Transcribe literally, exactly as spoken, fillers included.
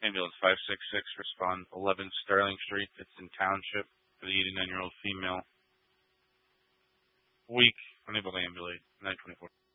Ambulance five six six, respond eleven Sterling Street, Pittston Township, for the eighty-nine-year-old female. Weak, unable to ambulate, nine twenty-four.